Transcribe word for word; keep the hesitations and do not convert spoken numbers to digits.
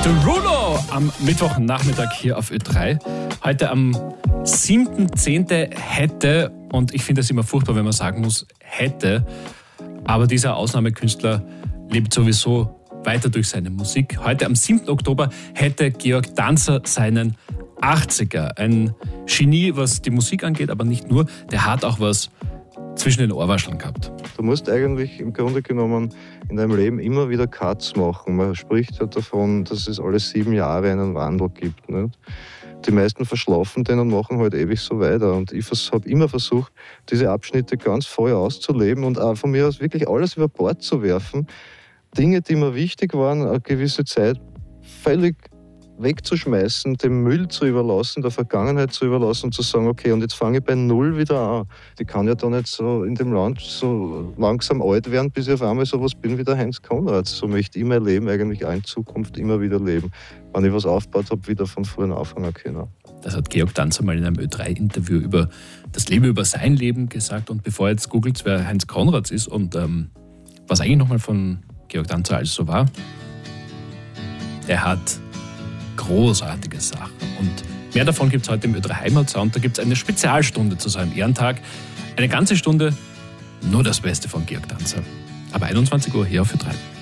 Derulo am Mittwochnachmittag hier auf Ö drei. Heute am siebten zehnten hätte, und ich finde es immer furchtbar, wenn man sagen muss, hätte, aber dieser Ausnahmekünstler lebt sowieso weiter durch seine Musik. Heute am siebten Oktober hätte Georg Danzer seinen achtziger. Ein Genie, was die Musik angeht, aber nicht nur. Der hat auch was zwischen den Ohrwascheln gehabt. Du musst eigentlich im Grunde genommen in deinem Leben immer wieder Cuts machen. Man spricht ja davon, dass es alle sieben Jahre einen Wandel gibt. Nicht? Die meisten verschlafen den und machen halt ewig so weiter. Und ich habe immer versucht, diese Abschnitte ganz voll auszuleben und auch von mir aus wirklich alles über Bord zu werfen. Dinge, die mir wichtig waren, eine gewisse Zeit völlig wegzuschmeißen, dem Müll zu überlassen, der Vergangenheit zu überlassen und zu sagen, okay, und jetzt fange ich bei Null wieder an. Ich kann ja da nicht so in dem Land so langsam alt werden, bis ich auf einmal sowas bin wie der Heinz Konrad. So möchte ich mein Leben eigentlich auch in Zukunft immer wieder leben. Wenn ich was aufgebaut habe, wieder von vorne anfangen können. Das hat Georg Danzer mal in einem Ö drei Interview über das Leben, über sein Leben gesagt. Und bevor jetzt googelt, wer Heinz Konrad ist und ähm, was eigentlich nochmal von Georg Danzer alles so war, er hat großartige Sachen. Und mehr davon gibt es heute im Ö drei Heimatsound. Da gibt es eine Spezialstunde zu seinem Ehrentag. Eine ganze Stunde nur das Beste von Georg Danzer. Aber einundzwanzig Uhr hier auf Ö drei.